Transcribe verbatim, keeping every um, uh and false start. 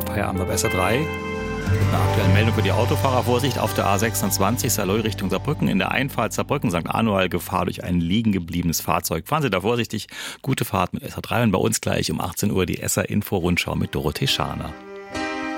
Feierabend auf S R drei. Mit einer aktuellen Meldung für die Autofahrer. Vorsicht auf der A sechsundzwanzig Saarlouis Richtung Saarbrücken. In der Einfahrt Saarbrücken Sankt Anual Gefahr durch ein liegen gebliebenes Fahrzeug. Fahren Sie da vorsichtig. Gute Fahrt mit S R drei und bei uns gleich um achtzehn Uhr die S R Info Rundschau mit Dorothee Scharner.